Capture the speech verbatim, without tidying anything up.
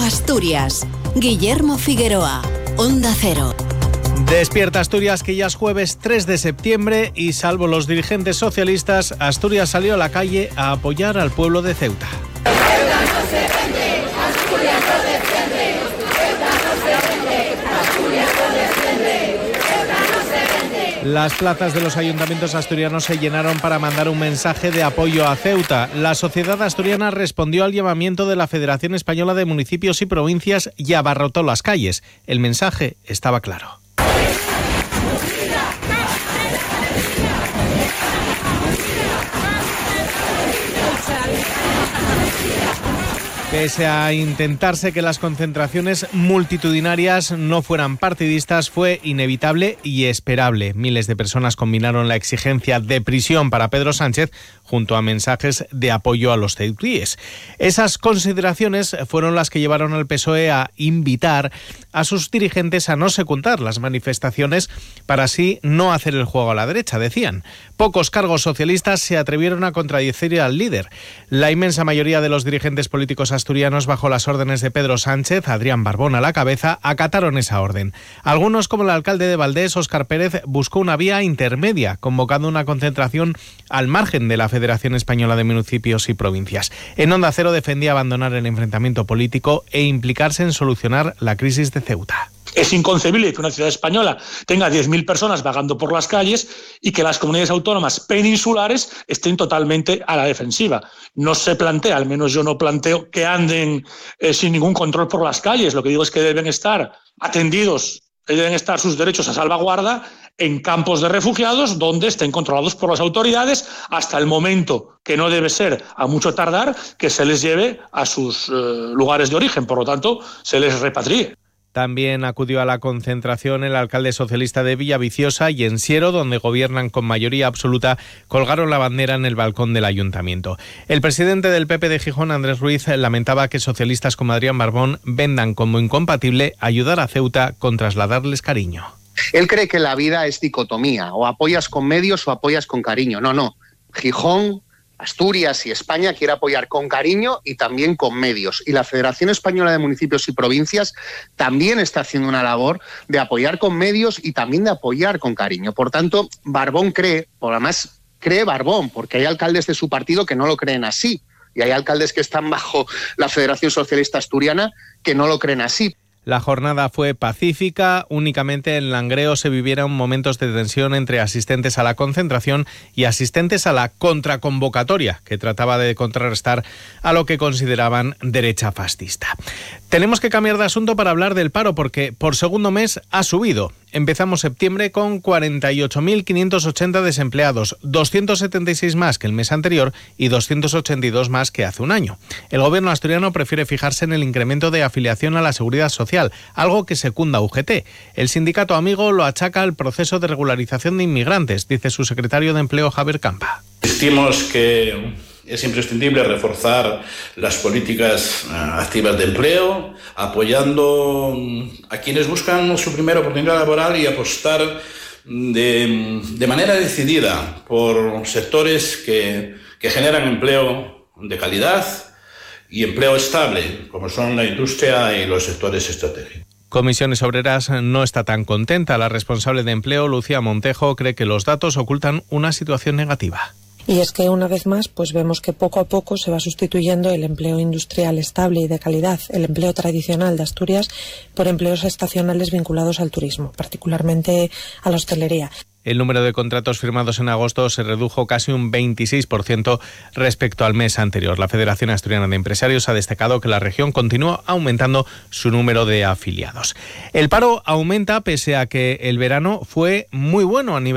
Asturias. Guillermo Figueroa, Onda Cero. Despierta Asturias, que ya es jueves tres de septiembre y salvo los dirigentes socialistas, Asturias salió a la calle a apoyar al pueblo de Ceuta. Ceuta no se vende, Asturias no defiende. Ceuta no se vende, Asturias no defiende. Ceuta no se vende. Las plazas de los ayuntamientos asturianos se llenaron para mandar un mensaje de apoyo a Ceuta. La sociedad asturiana respondió al llamamiento de la Federación Española de Municipios y Provincias y abarrotó las calles. El mensaje estaba claro. Pese a intentarse que las concentraciones multitudinarias no fueran partidistas, fue inevitable y esperable. Miles de personas combinaron la exigencia de prisión para Pedro Sánchez junto a mensajes de apoyo a los ceutíes. Esas consideraciones fueron las que llevaron al P S O E a invitar a sus dirigentes a no secundar las manifestaciones para así no hacer el juego a la derecha, decían. Pocos cargos socialistas se atrevieron a contradecir al líder. La inmensa mayoría de los dirigentes políticos asturianos, bajo las órdenes de Pedro Sánchez, Adrián Barbón a la cabeza, acataron esa orden. Algunos, como el alcalde de Valdés, Óscar Pérez, buscó una vía intermedia, convocando una concentración al margen de la Federación Española de Municipios y Provincias. En Onda Cero defendía abandonar el enfrentamiento político e implicarse en solucionar la crisis de Ceuta. Es inconcebible que una ciudad española tenga diez mil personas vagando por las calles y que las comunidades autónomas peninsulares estén totalmente a la defensiva. No se plantea, al menos yo no planteo, que anden eh, sin ningún control por las calles. Lo que digo es que deben estar atendidos, deben estar sus derechos a salvaguarda en campos de refugiados donde estén controlados por las autoridades hasta el momento, que no debe ser a mucho tardar, que se les lleve a sus eh, lugares de origen. Por lo tanto, se les repatrie. También acudió a la concentración el alcalde socialista de Villaviciosa y en Siero, donde gobiernan con mayoría absoluta, colgaron la bandera en el balcón del ayuntamiento. El presidente del P P de Gijón, Andrés Ruiz, lamentaba que socialistas como Adrián Barbón vendan como incompatible ayudar a Ceuta con trasladarles cariño. Él cree que la vida es dicotomía, o apoyas con medios o apoyas con cariño. No, no. Gijón, Asturias y España quiere apoyar con cariño y también con medios. Y la Federación Española de Municipios y Provincias también está haciendo una labor de apoyar con medios y también de apoyar con cariño. Por tanto, Barbón cree, por además cree Barbón, porque hay alcaldes de su partido que no lo creen así. Y hay alcaldes que están bajo la Federación Socialista Asturiana que no lo creen así. La jornada fue pacífica, únicamente en Langreo se vivieron momentos de tensión entre asistentes a la concentración y asistentes a la contraconvocatoria, que trataba de contrarrestar a lo que consideraban derecha fascista. Tenemos que cambiar de asunto para hablar del paro, porque por segundo mes ha subido. Empezamos septiembre con cuarenta y ocho mil quinientos ochenta desempleados, doscientos setenta y seis más que el mes anterior y doscientos ochenta y dos más que hace un año. El gobierno asturiano prefiere fijarse en el incremento de afiliación a la Seguridad Social, algo que secunda U G T. El sindicato amigo lo achaca al proceso de regularización de inmigrantes, dice su secretario de Empleo, Javier Campa. Estimamos que es imprescindible reforzar las políticas uh, activas de empleo, apoyando a quienes buscan su primera oportunidad laboral y apostar de, de manera decidida por sectores que, que generan empleo de calidad y empleo estable, como son la industria y los sectores estratégicos. Comisiones Obreras no está tan contenta. La responsable de empleo, Lucía Montejo, cree que los datos ocultan una situación negativa. Y es que una vez más pues vemos que poco a poco se va sustituyendo el empleo industrial estable y de calidad, el empleo tradicional de Asturias, por empleos estacionales vinculados al turismo, particularmente a la hostelería. El número de contratos firmados en agosto se redujo casi un veintiséis por ciento respecto al mes anterior. La Federación Asturiana de Empresarios ha destacado que la región continúa aumentando su número de afiliados. El paro aumenta pese a que el verano fue muy bueno a nivel